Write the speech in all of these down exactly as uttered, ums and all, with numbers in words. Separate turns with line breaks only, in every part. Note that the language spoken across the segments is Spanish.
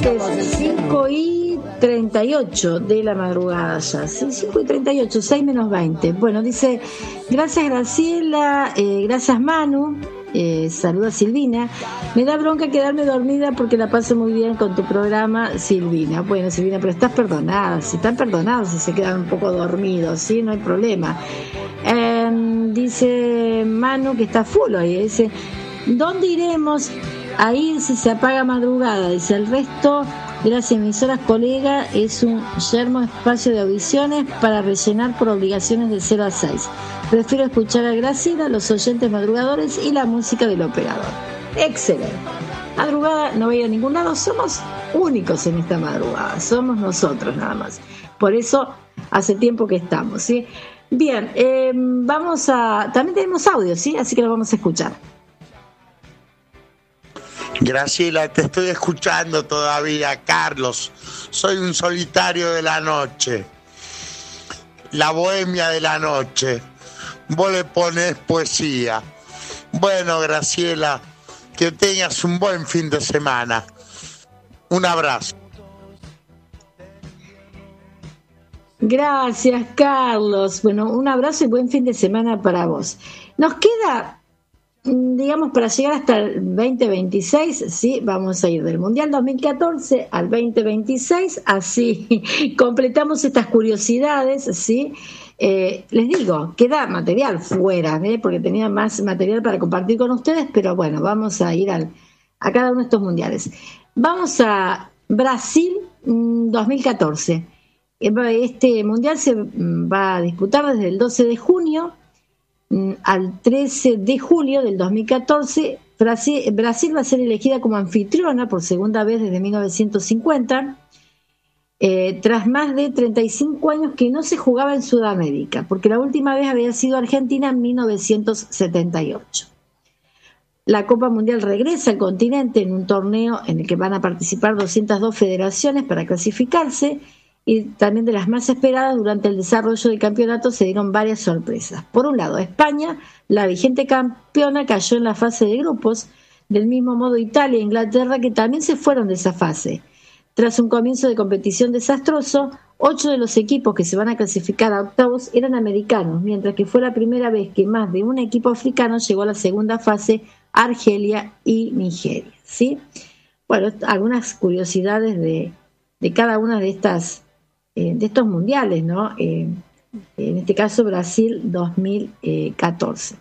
cinco y treinta y ocho de la madrugada ya, ¿sí? cinco y treinta y ocho, seis menos veinte. Bueno, dice, gracias Graciela, eh, gracias Manu, eh, saluda Silvina. Me da bronca quedarme dormida porque la paso muy bien con tu programa, Silvina. Bueno, Silvina, pero estás perdonada, si están perdonados, si se quedan un poco dormidos, ¿sí? No hay problema. Eh, dice Manu que está full hoy, dice, ¿dónde iremos a ir si se apaga madrugada? Dice, el resto de las emisoras colega es un yermo espacio de audiciones para rellenar por obligaciones de cero a seis. Prefiero escuchar a Graciela, los oyentes madrugadores y la música del operador. Excelente. Madrugada no voy a ningún lado, somos únicos en esta madrugada, somos nosotros nada más. Por eso hace tiempo que estamos, ¿sí? Bien, eh, vamos a... También tenemos audio, ¿sí? Así que lo vamos a escuchar.
Graciela, te estoy escuchando todavía, Carlos. Soy un solitario de la noche, la bohemia de la noche. Vos le ponés poesía. Bueno, Graciela, que tengas un buen fin de semana. Un abrazo.
Gracias, Carlos. Bueno, un abrazo y buen fin de semana para vos. Nos queda, digamos, para llegar hasta el veinte veintiséis, sí, vamos a ir del Mundial dos mil catorce al veinte veintiséis, así completamos estas curiosidades, sí. Eh, les digo, queda material fuera, ¿eh? Porque tenía más material para compartir con ustedes, pero bueno, vamos a ir al, a cada uno de estos mundiales. Vamos a Brasil dos mil catorce. Este mundial se va a disputar desde el doce de junio al trece de julio del dos mil catorce. Brasil, Brasil va a ser elegida como anfitriona por segunda vez desde mil novecientos cincuenta, eh, tras más de treinta y cinco años que no se jugaba en Sudamérica, porque la última vez había sido Argentina en mil novecientos setenta y ocho. La Copa Mundial regresa al continente en un torneo en el que van a participar doscientas dos federaciones para clasificarse, y también de las más esperadas. Durante el desarrollo del campeonato se dieron varias sorpresas. Por un lado, España, la vigente campeona, cayó en la fase de grupos, del mismo modo Italia e Inglaterra, que también se fueron de esa fase. Tras un comienzo de competición desastroso, ocho de los equipos que se van a clasificar a octavos eran americanos, mientras que fue la primera vez que más de un equipo africano llegó a la segunda fase, Argelia y Nigeria, ¿sí? Bueno, algunas curiosidades de, de cada una de estas Eh, de estos mundiales, ¿no? Eh, en este caso Brasil dos mil catorce.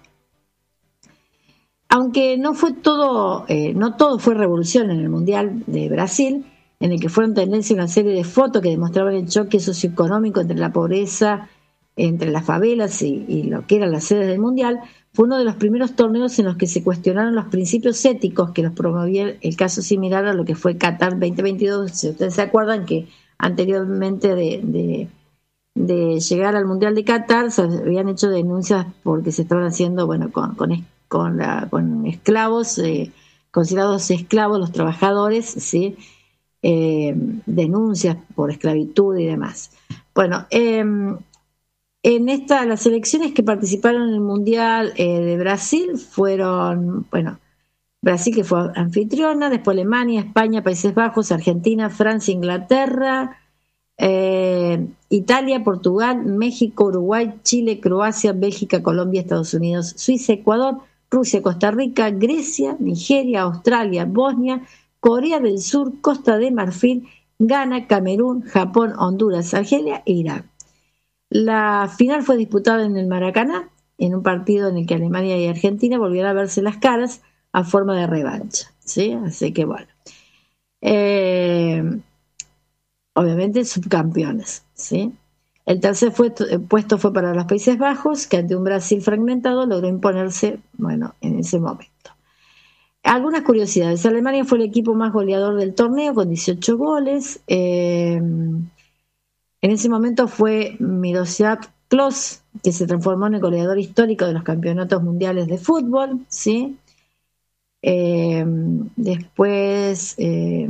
Aunque no fue todo, eh, no todo fue revolución en el mundial de Brasil, en el que fueron tendencia una serie de fotos que demostraban el choque socioeconómico entre la pobreza, entre las favelas y, y lo que eran las sedes del mundial. Fue uno de los primeros torneos en los que se cuestionaron los principios éticos que los promovía, el caso similar a lo que fue Qatar veinte veintidós. Si ustedes se acuerdan que anteriormente de, de, de llegar al Mundial de Qatar se habían hecho denuncias porque se estaban haciendo, bueno, con, con, con, la, con esclavos, eh, considerados esclavos los trabajadores, ¿sí? Eh, denuncias por esclavitud y demás. Bueno, eh, en esta, las selecciones que participaron en el Mundial eh, de Brasil fueron, bueno, Brasil, que fue anfitriona, después Alemania, España, Países Bajos, Argentina, Francia, Inglaterra, eh, Italia, Portugal, México, Uruguay, Chile, Croacia, Bélgica, Colombia, Estados Unidos, Suiza, Ecuador, Rusia, Costa Rica, Grecia, Nigeria, Australia, Bosnia, Corea del Sur, Costa de Marfil, Ghana, Camerún, Japón, Honduras, Argelia e Irak. La final fue disputada en el Maracaná, en un partido en el que Alemania y Argentina volvieron a verse las caras a forma de revancha, ¿sí? Así que bueno, eh, obviamente subcampeones, ¿sí? El tercer fue, puesto fue para los Países Bajos, que ante un Brasil fragmentado logró imponerse, bueno, en ese momento. Algunas curiosidades: Alemania fue el equipo más goleador del torneo con dieciocho goles. Eh, en ese momento fue Miroslav Klose, que se transformó en el goleador histórico de los campeonatos mundiales de fútbol, ¿sí? Eh, después eh,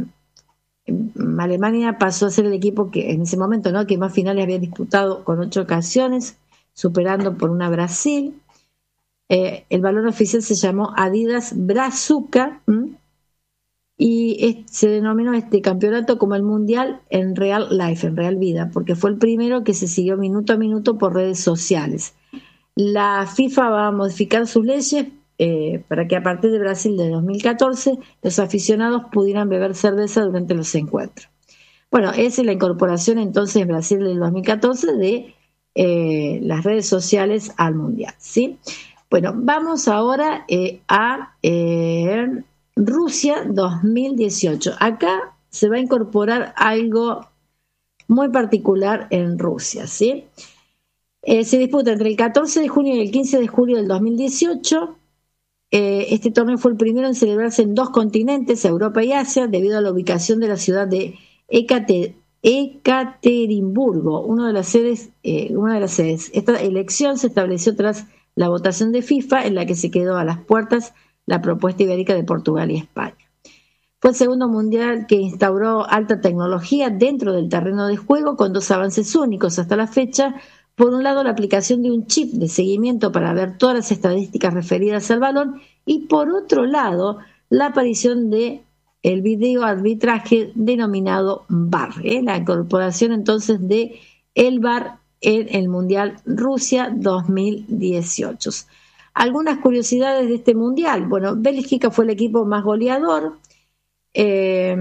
Alemania pasó a ser el equipo que en ese momento, ¿no?, que más finales había disputado con ocho ocasiones, superando por una Brasil. Eh, el balón oficial se llamó Adidas Brazuca, ¿m? y es, se denominó este campeonato como el Mundial en Real Life, en Real Vida, porque fue el primero que se siguió minuto a minuto por redes sociales. La FIFA va a modificar sus leyes eh, para que a partir de Brasil de dos mil catorce los aficionados pudieran beber cerveza durante los encuentros. Bueno, esa es la incorporación entonces en Brasil del dos mil catorce de eh, las redes sociales al Mundial, ¿sí? Bueno, vamos ahora eh, a eh, Rusia dos mil dieciocho. Acá se va a incorporar algo muy particular en Rusia, ¿sí? Eh, se disputa entre el catorce de junio y el quince de julio del dos mil dieciocho. Eh, este torneo fue el primero en celebrarse en dos continentes, Europa y Asia, debido a la ubicación de la ciudad de Ekater- Ekaterimburgo, una de las sedes, eh, una de las sedes. Esta elección se estableció tras la votación de FIFA, en la que se quedó a las puertas la propuesta ibérica de Portugal y España. Fue el segundo mundial que instauró alta tecnología dentro del terreno de juego, con dos avances únicos hasta la fecha. Por un lado, la aplicación de un chip de seguimiento para ver todas las estadísticas referidas al balón, y por otro lado, la aparición de el video arbitraje denominado V A R, ¿eh? La incorporación entonces de el V A R en el Mundial Rusia dos mil dieciocho. Algunas curiosidades de este Mundial. Bueno, Bélgica fue el equipo más goleador. Eh,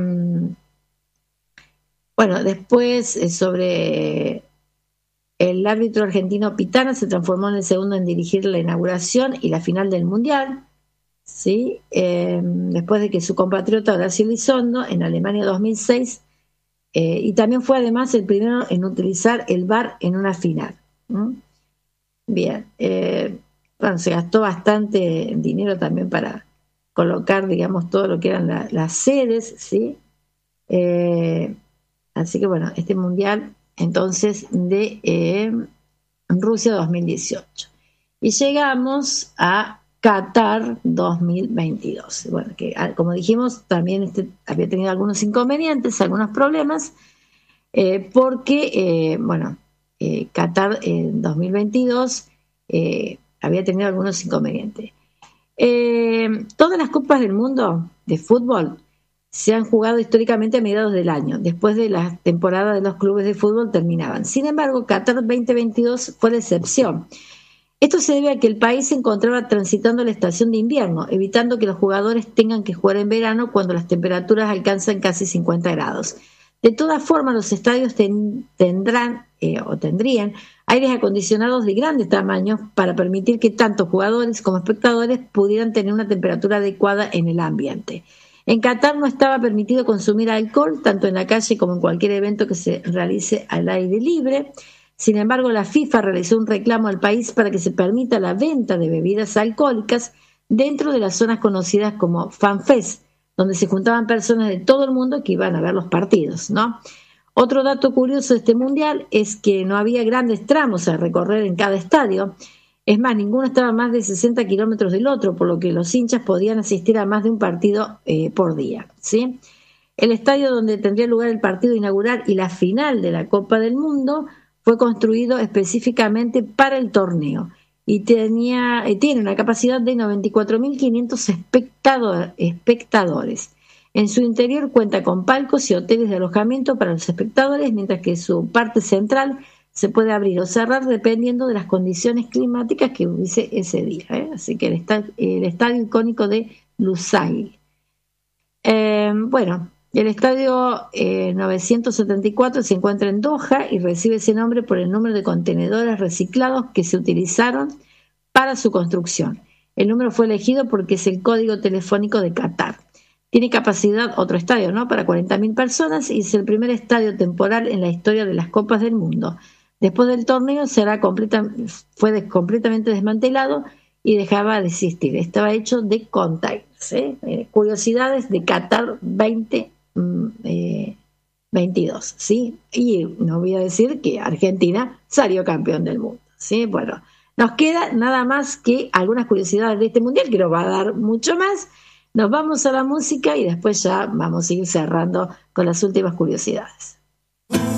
bueno, después eh, sobre el árbitro argentino Pitana, se transformó en el segundo en dirigir la inauguración y la final del Mundial, ¿sí? Eh, después de que su compatriota Horacio Elizondo en Alemania dos mil seis, eh, y también fue además el primero en utilizar el V A R en una final. ¿Mm? Bien, eh, bueno, se gastó bastante dinero también para colocar, digamos, todo lo que eran la, las sedes, ¿sí? Eh, así que bueno, este Mundial entonces de eh, Rusia dos mil dieciocho. Y llegamos a Qatar dos mil veintidós. Bueno, que como dijimos, también este había tenido algunos inconvenientes, algunos problemas, eh, porque, eh, bueno, eh, Qatar en dos mil veintidós eh, había tenido algunos inconvenientes. Eh, todas las copas del mundo de fútbol se han jugado históricamente a mediados del año, después de la temporada de los clubes de fútbol terminaban. Sin embargo, Qatar veinte veintidós fue la excepción. Esto se debe a que el país se encontraba transitando la estación de invierno, evitando que los jugadores tengan que jugar en verano cuando las temperaturas alcanzan casi cincuenta grados. De todas formas, los estadios ten, tendrán eh, o tendrían aires acondicionados de grandes tamaños para permitir que tanto jugadores como espectadores pudieran tener una temperatura adecuada en el ambiente. En Qatar no estaba permitido consumir alcohol, tanto en la calle como en cualquier evento que se realice al aire libre. Sin embargo, la FIFA realizó un reclamo al país para que se permita la venta de bebidas alcohólicas dentro de las zonas conocidas como FanFest, donde se juntaban personas de todo el mundo que iban a ver los partidos, ¿no? Otro dato curioso de este mundial es que no había grandes tramos a recorrer en cada estadio. Es más, ninguno estaba a más de sesenta kilómetros del otro, por lo que los hinchas podían asistir a más de un partido eh, por día, ¿sí? El estadio donde tendría lugar el partido inaugural y la final de la Copa del Mundo fue construido específicamente para el torneo y tenía, eh, tiene una capacidad de noventa y cuatro mil quinientos espectador, espectadores. En su interior cuenta con palcos y hoteles de alojamiento para los espectadores, mientras que su parte central se puede abrir o cerrar dependiendo de las condiciones climáticas que hubiese ese día, ¿eh? Así que el estadio, el estadio icónico de Lusail. Eh, bueno, el estadio eh, novecientos setenta y cuatro se encuentra en Doha y recibe ese nombre por el número de contenedores reciclados que se utilizaron para su construcción. El número fue elegido porque es el código telefónico de Qatar. Tiene capacidad, otro estadio, ¿no?, para cuarenta mil personas, y es el primer estadio temporal en la historia de las Copas del Mundo. Después del torneo será completa, fue des, completamente desmantelado y dejaba de existir. Estaba hecho de containers, ¿eh? Eh, curiosidades de Qatar veinte veintidós, ¿sí? Y no voy a decir que Argentina salió campeón del mundo, ¿sí? Bueno, nos queda nada más que algunas curiosidades de este mundial, que nos va a dar mucho más. Nos vamos a la música y después ya vamos a ir cerrando con las últimas curiosidades.